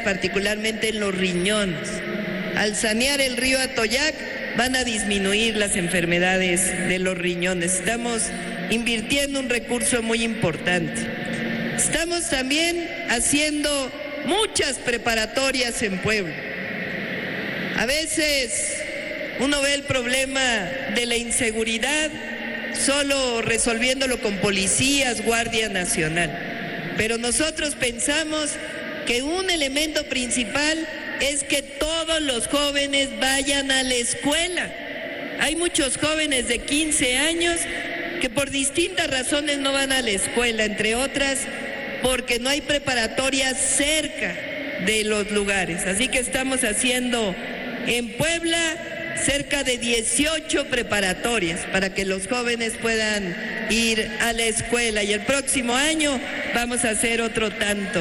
particularmente en los riñones. Al sanear el río Atoyac van a disminuir las enfermedades de los riñones. Estamos invirtiendo un recurso muy importante. Estamos también haciendo muchas preparatorias en Puebla. A veces uno ve el problema de la inseguridad solo resolviéndolo con policías, Guardia Nacional. Pero nosotros pensamos que un elemento principal es que todos los jóvenes vayan a la escuela. Hay muchos jóvenes de 15 años que por distintas razones no van a la escuela, entre otras porque no hay preparatorias cerca de los lugares. Así que estamos haciendo en Puebla cerca de 18 preparatorias para que los jóvenes puedan ir a la escuela, y el próximo año vamos a hacer otro tanto.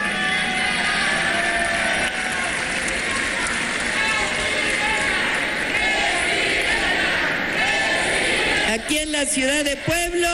Aquí en la ciudad de Puebla,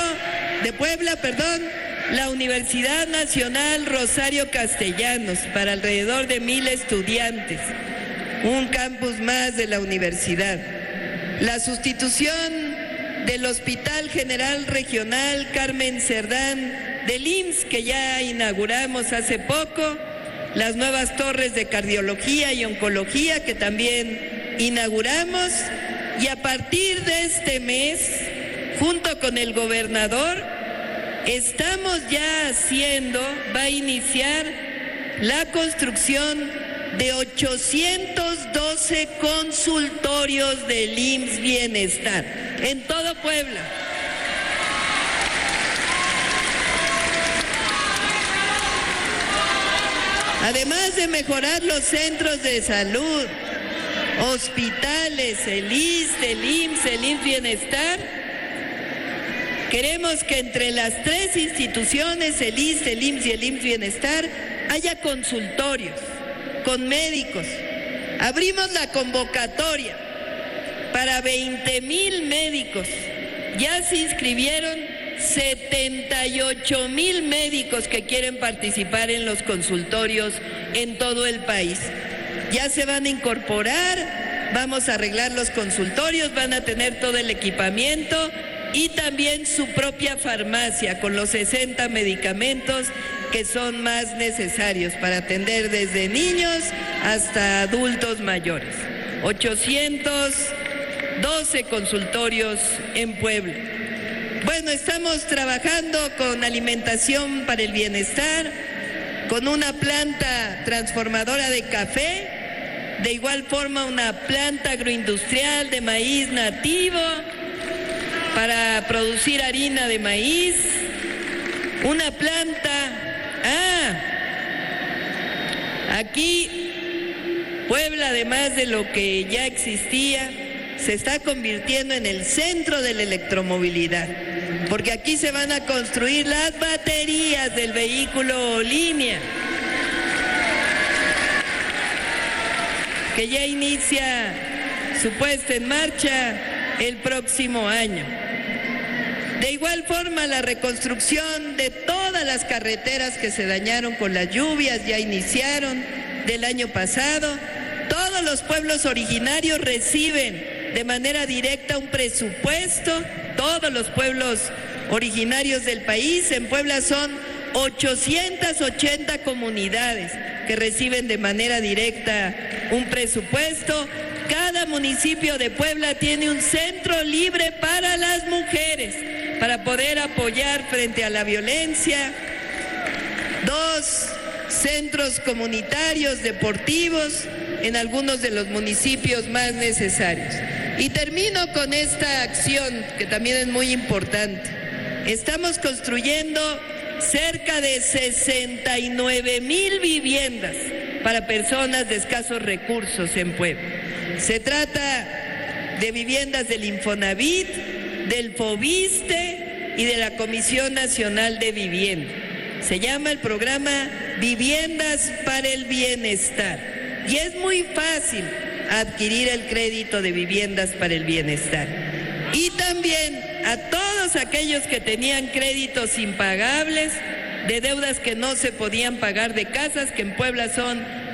la Universidad Nacional Rosario Castellanos, para alrededor de 1,000 estudiantes, un campus más de la universidad. La sustitución del Hospital General Regional Carmen Cerdán del IMSS, que ya inauguramos hace poco, las nuevas torres de cardiología y oncología, que también inauguramos, y a partir de este mes, junto con el gobernador, estamos ya va a iniciar la construcción de 812 consultorios del IMSS Bienestar en todo Puebla. Además de mejorar los centros de salud, hospitales, el ISSSTE, el IMSS, el IMSS Bienestar, queremos que entre las tres instituciones, el ISSSTE, el IMSS y el IMSS Bienestar, haya consultorios con médicos. Abrimos la convocatoria para 20,000 médicos. Ya se inscribieron 78,000 médicos que quieren participar en los consultorios en todo el país. Ya se van a incorporar, vamos a arreglar los consultorios, van a tener todo el equipamiento y también su propia farmacia con los 60 medicamentos que son más necesarios para atender desde niños hasta adultos mayores. 812 consultorios en Puebla. Bueno, estamos trabajando con alimentación para el bienestar, con una planta transformadora de café, de igual forma una planta agroindustrial de maíz nativo para producir harina de maíz, una planta... aquí Puebla, además de lo que ya existía, se está convirtiendo en el centro de la electromovilidad, porque aquí se van a construir las baterías del vehículo línea, que ya inicia su puesta en marcha el próximo año. De igual forma, la reconstrucción de todas las carreteras que se dañaron con las lluvias ya iniciaron del año pasado. Todos los pueblos originarios reciben de manera directa un presupuesto, todos los pueblos originarios del país. En Puebla son 880 comunidades que reciben de manera directa un presupuesto. Cada municipio de Puebla tiene un centro libre para las mujeres, para poder apoyar frente a la violencia. 2 centros comunitarios deportivos en algunos de los municipios más necesarios. Y termino con esta acción que también es muy importante. Estamos construyendo cerca de 69,000 viviendas para personas de escasos recursos en Puebla. Se trata de viviendas del Infonavit, del FOBISTE y de la Comisión Nacional de Vivienda. Se llama el programa Viviendas para el Bienestar. Y es muy fácil adquirir el crédito de Viviendas para el Bienestar. Y también a todos aquellos que tenían créditos impagables, de deudas que no se podían pagar, de casas que en Puebla son